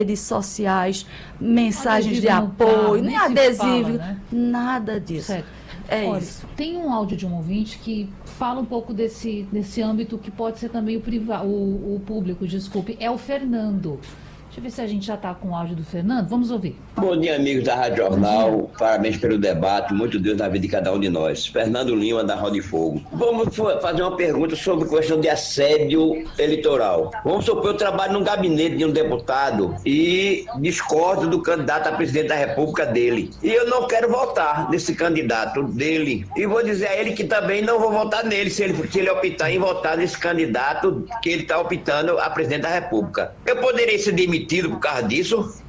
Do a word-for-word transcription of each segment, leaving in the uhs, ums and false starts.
redes sociais, mensagens Adesivo de no carro, apoio, nem nem se adesivo, fala, né? nada disso. Certo. É Olha, isso. tem um áudio de um ouvinte que fala um pouco desse, desse âmbito que pode ser também o, priva, o, o público, desculpe, é o Fernando. Deixa eu ver se a gente já está com o áudio do Fernando. Vamos ouvir. Bom dia, amigos da Rádio Jornal. Parabéns pelo debate. Muito Deus na vida de cada um de nós. Fernando Lima, da Roda de Fogo. Vamos fazer uma pergunta sobre questão de assédio eleitoral. Vamos supor que eu trabalho num gabinete de um deputado e discordo do candidato a presidente da República dele. E eu não quero votar nesse candidato dele. E vou dizer a ele que também não vou votar nele se ele, se ele optar em votar nesse candidato que ele está optando a presidente da República. Eu poderia ser demitido por causa disso?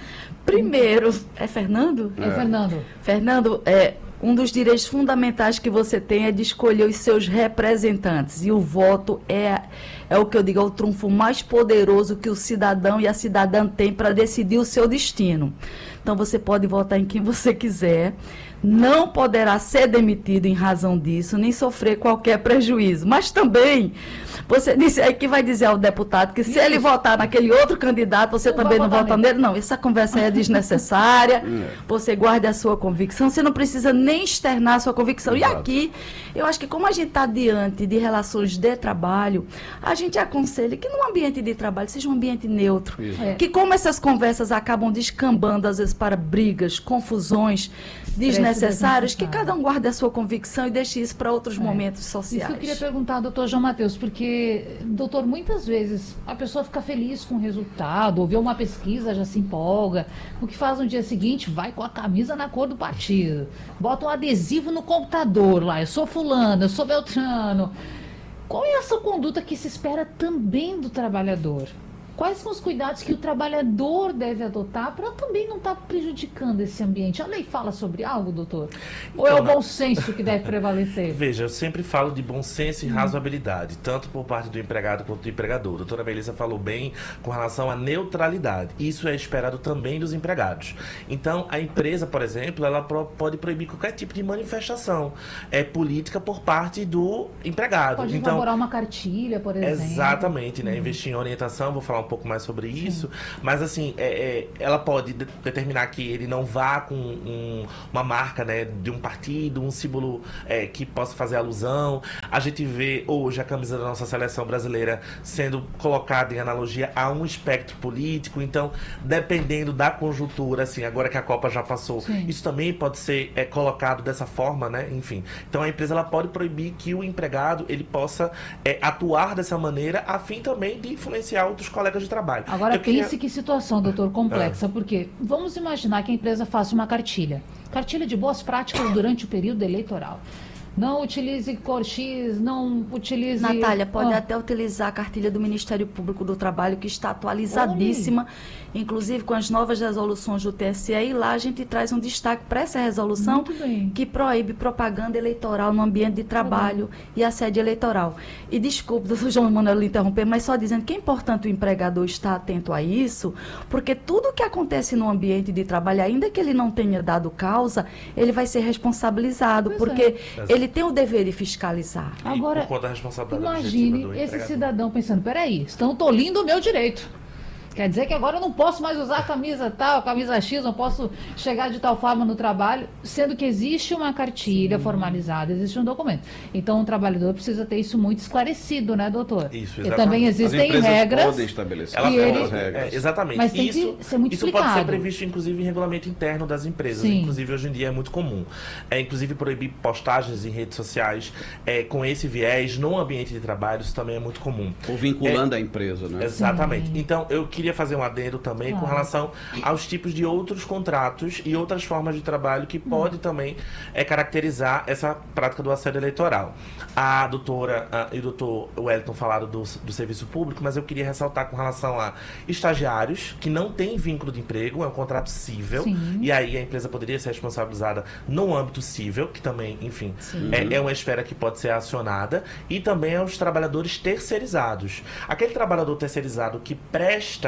Primeiro, é Fernando? É, Fernando. Fernando, é, um dos direitos fundamentais que você tem é de escolher os seus representantes. E o voto é, é o que eu digo, é o trunfo mais poderoso que o cidadão e a cidadã tem para decidir o seu destino. Então, você pode votar em quem você quiser, não poderá ser demitido em razão disso, nem sofrer qualquer prejuízo. Mas também, você disse aí que vai dizer ao deputado que se ele votar naquele outro candidato, você Não também vai não votar vota nele. Não, essa conversa aí é desnecessária. Você guarde a sua convicção, você não precisa nem externar a sua convicção. Exato. E aqui, eu acho que como a gente está diante de relações de trabalho, a gente aconselha que no ambiente de trabalho seja um ambiente neutro. Isso. É. Que como essas conversas acabam descambando, às vezes, para brigas, confusões desnecessárias, que cada um guarde a sua convicção e deixe isso para outros É. momentos Isso sociais. que eu queria perguntar ao doutor João Matheus, porque, doutor, muitas vezes a pessoa fica feliz com o resultado, ou vê uma pesquisa, já se empolga, o que faz no dia seguinte, vai com a camisa na cor do partido, bota um adesivo no computador lá, eu sou fulano, eu sou beltrano. Qual é essa conduta que se espera também do trabalhador? Quais são os cuidados que o trabalhador deve adotar para também não estar prejudicando esse ambiente? A lei fala sobre algo, doutor? Ou é Então, o não. bom senso que deve prevalecer? Veja, eu sempre falo de bom senso e Hum. razoabilidade, tanto por parte do empregado quanto do empregador. A doutora Melissa falou bem com relação à neutralidade. Isso é esperado também dos empregados. Então, a empresa, por exemplo, ela pro- pode proibir qualquer tipo de manifestação é, política por parte do empregado. Pode então, elaborar uma cartilha, por exemplo. Exatamente, né? Investir em orientação, vou falar um pouco mais sobre isso, mas assim, é, é, ela pode de- determinar que ele não vá com um- uma marca, né, de um partido, um símbolo é, que possa fazer alusão. A gente vê hoje a camisa da nossa seleção brasileira sendo colocada em analogia a um espectro político, então, dependendo da conjuntura, assim, agora que a Copa já passou, Sim. isso também pode ser é, colocado dessa forma, né? Enfim, então a empresa ela pode proibir que o empregado ele possa é, atuar dessa maneira a fim também de influenciar outros colegas de trabalho. Agora Eu queria- pense que situação, doutor, complexa, porque vamos imaginar que a empresa faça uma cartilha. Cartilha de boas práticas durante o período eleitoral. Não utilize cor X, não utilize... Natália, pode Ah, até utilizar a cartilha do Ministério Público do Trabalho, que está atualizadíssima, inclusive com as novas resoluções do T S E, e lá a gente traz um destaque para essa resolução Muito bem. que proíbe propaganda eleitoral no ambiente de trabalho e assédio eleitoral. E desculpe, doutor João Manuel, lhe interromper, mas só dizendo que é importante o empregador estar atento a isso, porque tudo que acontece no ambiente de trabalho, ainda que ele não tenha dado causa, ele vai ser responsabilizado, Pois porque é. ele tem o dever de fiscalizar. E Agora, por conta da responsabilidade imagine objetiva do esse empregador. cidadão pensando, peraí, estão tolindo o meu direito. Quer dizer que agora eu não posso mais usar a camisa tal, a camisa X, não posso chegar de tal forma no trabalho, sendo que existe uma cartilha formalizada, existe um documento. Então o trabalhador precisa ter isso muito esclarecido, né, doutor? Isso, E exatamente. também As existem empresas regras. podem estabelecer Ela E ele- as regras. é, exatamente. Mas tem isso, que ser muito isso pode ser explicado. previsto, inclusive, em regulamento interno das empresas. Sim. Inclusive, hoje em dia é muito comum. É, inclusive, proibir postagens em redes sociais é, com esse viés no ambiente de trabalho, isso também é muito comum. Ou vinculando a empresa, né? Exatamente. Então, eu queria fazer um adendo também com Claro. relação aos tipos de outros contratos e outras formas de trabalho que pode também é, caracterizar essa prática do assédio eleitoral. A doutora ah, e o doutor Wellington falaram do, do serviço público, mas eu queria ressaltar com relação a estagiários que não têm vínculo de emprego, é um contrato cível, Sim. e aí a empresa poderia ser responsabilizada no âmbito cível, que também, enfim, é, é uma esfera que pode ser acionada, e também aos trabalhadores terceirizados. Aquele trabalhador terceirizado que presta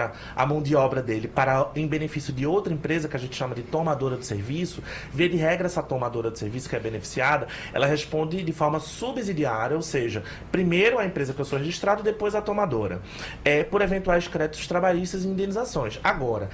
deixa a mão de obra dele para em benefício de outra empresa, que a gente chama de tomadora de serviço, via de regra essa tomadora de serviço que é beneficiada, ela responde de forma subsidiária, ou seja, primeiro a empresa que eu sou registrado, depois a tomadora, é, por eventuais créditos trabalhistas e indenizações. Agora,